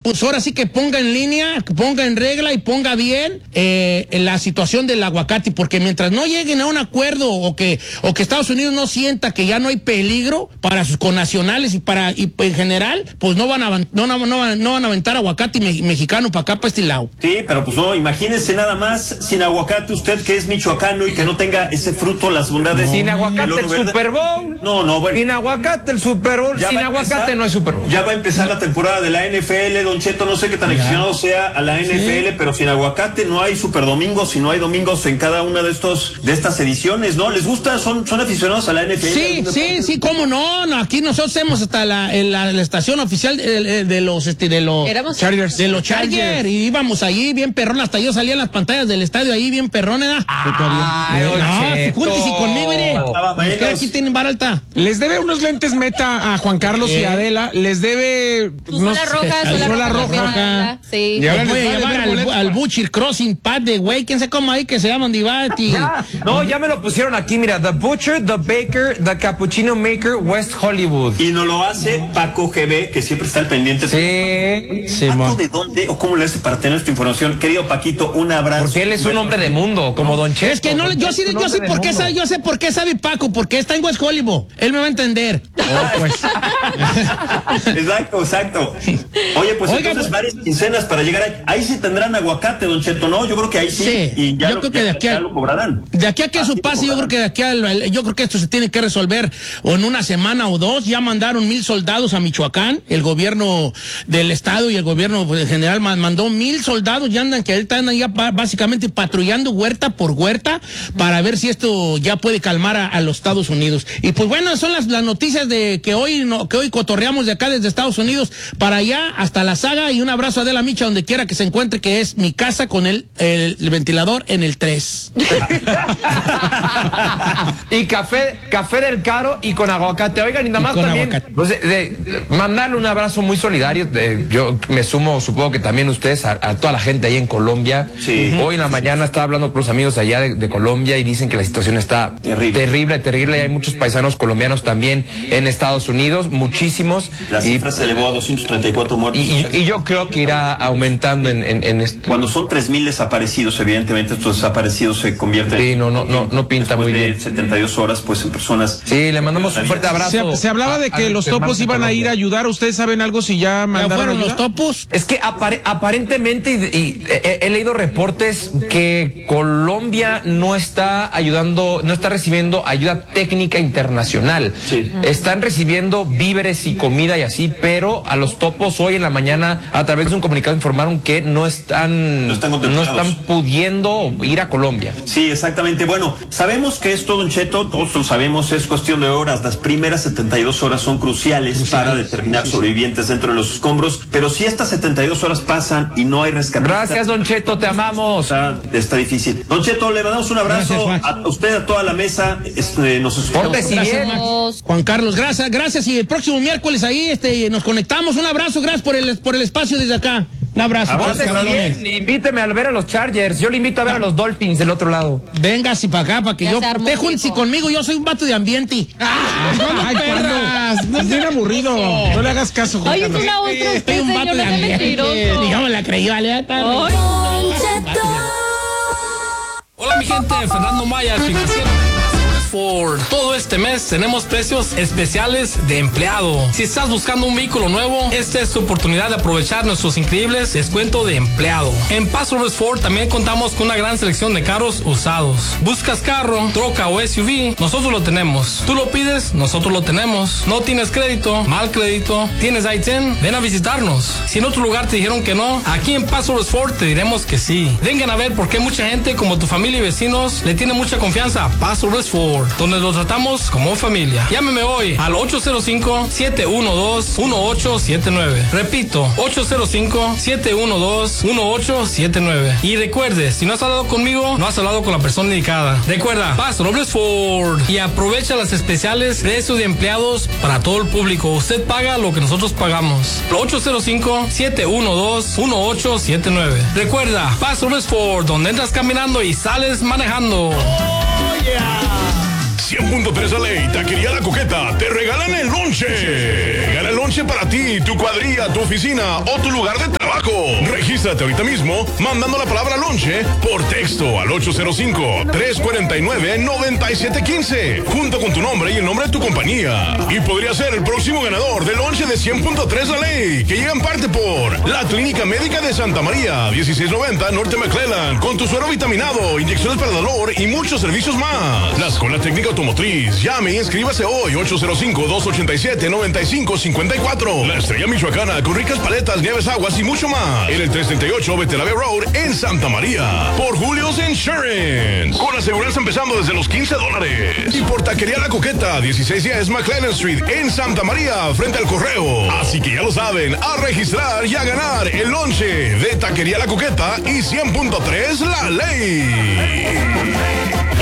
pues ahora sí que ponga en línea, que ponga en regla y ponga bien la situación del aguacate, porque mientras no lleguen a un acuerdo o que Estados Unidos no sienta que ya no hay peligro para sus connacionales y en general, pues no van a aventar aguacate mexicano para acá, para este lado. Sí, pero pues no, imagínense nada más sin aguacate usted que es michoacano y que no tenga ese fruto, las bondades. No. Sin aguacate el Super Bowl. No, bueno. Sin aguacate el Super Bowl. Sin aguacate no hay Super Bowl. Ya va a empezar la temporada de la NFL, Don Cheto, no sé qué tan aficionado sea a la NFL, pero sin aguacate no hay Super Domingos, si no hay domingos en cada una de estas ediciones, ¿no? ¿Les gusta? ¿Son aficionados a la NFL? Sí, cómo no, aquí nosotros hacemos hasta la estación oficial de los Chargers. De los Chargers, y íbamos allí bien perrón, hasta yo salía en las pantallas del estadio ahí bien perrón, ¿eh? Júntese conmigo, mire. Aquí tienen vara alta. Les debe unos lentes Meta a Juan Carlos y Adela, les debe Suela roja. Sí. Ya voy a llevar al Butcher Crossing Pad de güey, quién sabe cómo ahí que se llaman, ya me lo pusieron aquí, mira, The Butcher, The Baker, The Cappuccino Maker, West Hollywood. Y nos lo hace Paco GB, que siempre está al pendiente. Sí. ¿Paco de dónde o cómo le hace para tener esta información? Querido Paquito, un abrazo. Porque él es un hombre de mundo, como Don Cheto. Es que no, yo sé por qué sabe Paco, porque está en West Hollywood. Él me va a entender. Pues. Exacto. Oye, pues entonces varias quincenas para llegar ahí sí tendrán aguacate, Don Cheto, ¿no? Yo creo que ahí sí. Y ya yo creo que ya lo cobrarán. De aquí a que eso pase, yo creo que esto se tiene que resolver o en una semana o dos. Ya mandaron 1,000 soldados a Michoacán, el gobierno del estado y el gobierno general mandó 1,000 soldados, ya andan ya básicamente patrullando huerta por huerta para ver si esto ya puede calmar a los Estados Unidos. Y pues bueno, son las noticias de que hoy cotorreamos de acá desde Estados Unidos para allá hasta la saga, y un abrazo a Adela Micha donde quiera que se encuentre, que es mi casa con el ventilador en el 3. Y café del Caro y con aguacate. Oigan, y nada más también pues, mandarle un abrazo muy solidario. Yo me sumo, supongo que también ustedes, a toda la gente ahí en Colombia. Sí. Hoy en la mañana estaba hablando con los amigos allá de Colombia y dicen que la situación está terrible. Y hay muchos paisanos colombianos también en Estados Unidos, muchísimos. La cifra se elevó a 234 muertos. Y yo creo que irá aumentando en esto. Cuando son 3,000 desaparecidos, evidentemente estos desaparecidos se convierten. Sí, no pinta muy bien. De 72 horas, pues en personas. Sí, le mandamos un fuerte abrazo. Se hablaba de que los topos iban a ir a ayudar. ¿Ustedes saben algo si ya mandaron ayuda? ¿Los topos? Es que aparentemente he leído reportes que Colombia no está ayudando, no está recibiendo ayuda técnica internacional. Sí. Están recibiendo víveres y comida y así, pero a los topos hoy en la mañana a través de un comunicado informaron que no están pudiendo ir a Colombia. Sí, exactamente. Bueno, sabemos que esto, Don Cheto, todos lo sabemos, es cuestión de horas. Las primeras 72 horas son cruciales para determinar sobrevivientes dentro de los escombros, pero si estas 72 horas pasan y no hay rescate. Gracias, Don Cheto, te amamos. Está difícil. Don Cheto, le mandamos un abrazo. Gracias, a usted, a toda la mesa. Nos escuchamos. Juan Carlos, gracias. Y el próximo miércoles ahí nos conectamos. Un abrazo, gracias por el espacio desde acá. Un abrazo. Invíteme a ver a los Chargers. Yo le invito a ver a los Dolphins del otro lado. Venga, si para acá, para que yo te juntes conmigo. Yo soy un vato de ambiente. Ay, perras. No es bien aburrido. No le hagas caso, Juan Carlos. Soy un vato de ambiente. Digamos, la creí, vale. Hola, mi gente. Fernando Maya, financiero. Ford. Todo este mes tenemos precios especiales de empleado. Si estás buscando un vehículo nuevo, esta es tu oportunidad de aprovechar nuestros increíbles descuentos de empleado. En Paso West Ford también contamos con una gran selección de carros usados. ¿Buscas carro, troca o SUV? Nosotros lo tenemos. Tú lo pides, nosotros lo tenemos. ¿No tienes crédito? ¿Mal crédito? ¿Tienes I-10? Ven a visitarnos. Si en otro lugar te dijeron que no, aquí en Paso West Ford te diremos que sí. Vengan a ver por qué mucha gente como tu familia y vecinos le tiene mucha confianza a Paso West Ford, donde lo tratamos como familia. Llámeme hoy al 805-712-1879. Repito, 805-712-1879. Y recuerde, si no has hablado conmigo, no has hablado con la persona indicada. Recuerda, Paso Robles Ford. Y aprovecha las especiales precios de empleados para todo el público. Usted paga lo que nosotros pagamos. 805-712-1879. Recuerda, Paso Robles Ford, donde entras caminando y sales manejando. 100.3 LA, Taquería La Coqueta, te regalan el lonche. Gana el lonche para ti, tu cuadrilla, tu oficina o tu lugar de trabajo. trabajo. Regístrate ahorita mismo mandando la palabra lonche por texto al 805-349-9715 junto con tu nombre y el nombre de tu compañía. Y podría ser el próximo ganador del lonche de 100.3 La Ley, que llega en parte por la Clínica Médica de Santa María, 1690 Norte McClellan, con tu suero vitaminado, inyecciones para el dolor y muchos servicios más. La Escuela Técnica Automotriz. Llame y inscríbase hoy, 805-287-9554. La Estrella Michoacana, con ricas paletas, nieves, aguas y mucho más. En el 338 Betelave Road en Santa María. Por Julio's Insurance, con aseguranza empezando desde los $15. Y por Taquería La Coqueta, 1610 McLennan Street en Santa María, frente al correo. Así que ya lo saben, a registrar y a ganar el lonche de Taquería La Coqueta y 100.3 La Ley.